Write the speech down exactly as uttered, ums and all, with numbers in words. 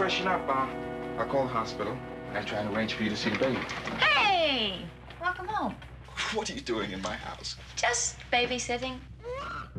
freshen up. Um, I'll call the hospital and try and arrange for you to see the baby. Hey! Welcome home. What are you doing in my house? Just babysitting.